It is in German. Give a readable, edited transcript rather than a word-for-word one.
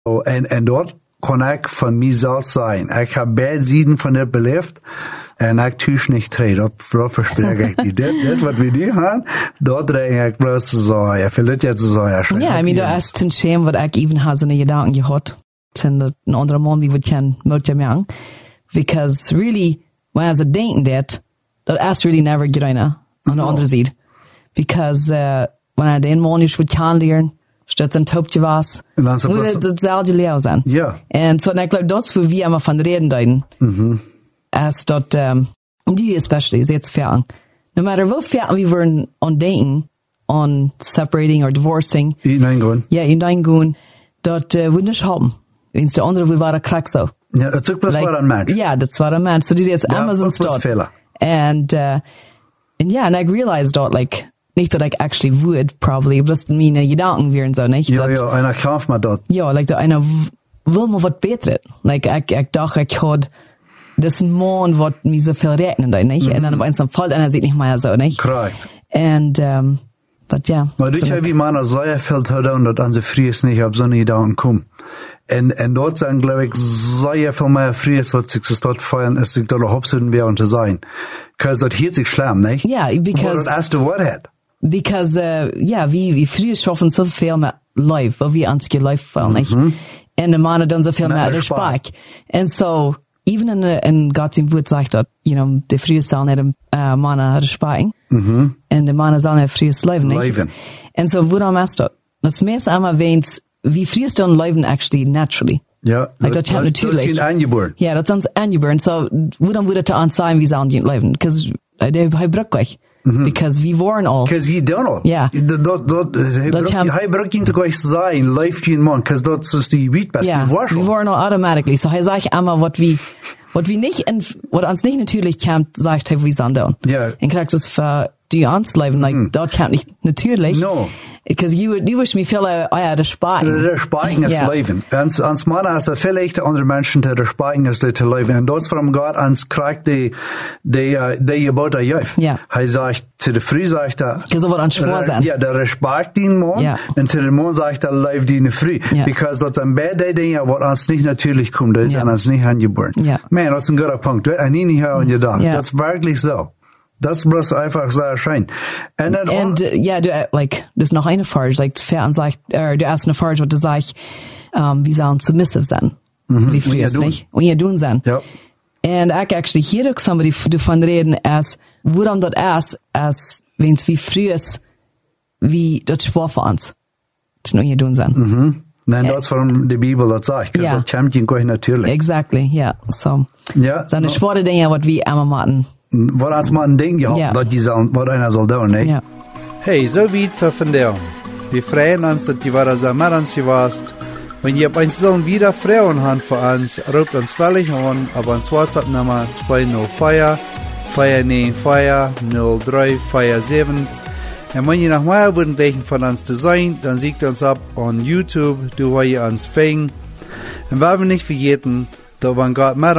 En dort kon ik van mezelf zijn. Ik heb beide zijden van het beleefd. En ik thuis niet treden. Dat verspreek ik niet. Dit wat we nu gaan, dat dreig ik bloos zo. Ja, veel het jetzt zo. Ja, I mean, dat is ten shame wat ik even had in de gedanken gehad. Ten een andere man wie we kennen, moet je because really, when I was denken dat is really never get on de andere zijde. Because when I den man is would kan leren, staat een topje was, moet het hetzelfde leeuw zijn. Ja. En so, ik geloof, dat is voor wie allemaal van reden duiden. As dat, die especially, is jetzt ver. No matter what ver we were on dating, on separating or divorcing. Ineingoen. Dat would niet helpen. Wens de andere waren krak zo. Ja, dat is ook plus like, een match. Ja, dat was een match. So die is jetzt Amazon start. And yeah, and I realized that, like, nicht that I actually would probably, bloß meine Gedanken wären so, nicht? Ja, ja, einer kauft mir dort. Ja, like, einer will mir was Besseres. Like, ich dachte, ich had das Mann, was mir so viel regnen da, nicht? Und dann aber eins dann fällt einer sieht nicht mehr so, nicht? Correct. And, but yeah. Maar dit so wie man sehr viel gedaan dat aan ze vries niet op zo'n Gedanken kommen. En dort zijn, glaube ich, sehr viel mehr Fries, was sich dort feiern, als sich dort hopsen während zu sein. Because dort hielt sich schlimm, nicht? Yeah, because... Wo das erste Wort hat. Because, wie früher schaffen so viel mit live, wo wir ans live fallen, nicht? Und die Männer dann so viel mehr Respekt. And so, even in Gottes Wort sagt dat, you know, die früher sollen nicht Männer Respekt. Und die Männer sollen nicht früher leben, nicht? Leven. And so, woran ist das? Das meiste einmal wenn's, wie früher dann leben actually naturally. Ja, like, das ist natürlich. Das ist angeboren. Ja, das ist angeboren. So, woran würde das an sein, wie sollen die leben? Because, der braucht gleich. Because we waren all. Because he done all. Yeah. Hij braucht ihn gleich sein, live gehen man, because das ist die Wheatbest, yeah, die Waschel. We waren all automatically. So, er sagt einmal, was wir nicht, was uns nicht natürlich kämpft, sagt er, wie sind dann. Ja. Und kriegst es für die ans leben, like, dort kämpft nicht natürlich. No. Because you wish me viel, der Spaten. Der Spaten ist leven. Ans Mann ist viel echter andere Menschen, der Spaten ist zu leben. Und das von Gott ans kriegt die gebot der Jäuf. Ja. Er sagt, zu der Früh sagt er, so wird an schwor sein. Ja, der Respekt den Mann. Ja. Und zu dem Mann sagt er, leib die Früh. Ja. Because das sind beide Dinge, was uns nicht natürlich kommt. Das ist uns nicht angeboren. Ja. Man, das ist ein guter Punkt. Du hast nie nicht an gedacht. Das ist wirklich so. Das ist bloß einfach sehr schön. Und du, like, das ist noch eine Frage, like, fair sagt, du hast eine Frage, wo du sagst, wie sollen submissive sein? Wie früher ist nicht? Und ihr tun sein. Ja. Und ich actually hier auch somebody davon reden, als, woran das ist, als, wenn es wie früher ist, wie das schwor für uns. Das nur ihr tun sein. Nein, das von der Bibel, das sagt. Das Champion gleich natürlich. Exactly, ja. So. Ja. Seine schwere Dinge, was wir immer machen. Wat als man een ding gehad, dat wat einer soll doen, nicht? Ja. Hey, so weit für von dir. Wir freuen uns, dass du wieder so mit uns warst. Wenn ihr uns sollen wieder Frauen haben für uns, ruft uns völlig an, auf uns WhatsApp-Nummer 204-494-0347. Und wenn ihr noch mehr würden denken von uns zu sein, dann siegt uns ab on YouTube, du wo ihr uns fängt. Und wir nicht vergessen, da wenn Gott mit